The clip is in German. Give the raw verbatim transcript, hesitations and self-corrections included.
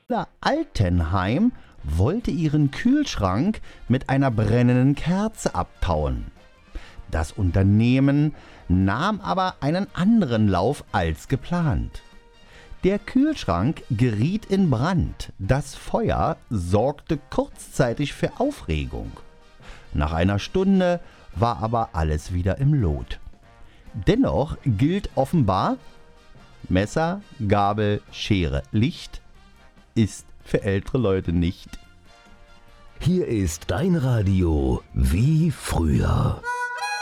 Altenheim wollte ihren Kühlschrank mit einer brennenden Kerze abtauen. Das Unternehmen nahm aber einen anderen Lauf als geplant. Der Kühlschrank geriet in Brand. Das Feuer sorgte kurzzeitig für Aufregung. Nach einer Stunde war aber alles wieder im Lot. Dennoch gilt offenbar: Messer, Gabel, Schere, Licht ist für ältere Leute nicht. Hier ist dein Radio wie früher.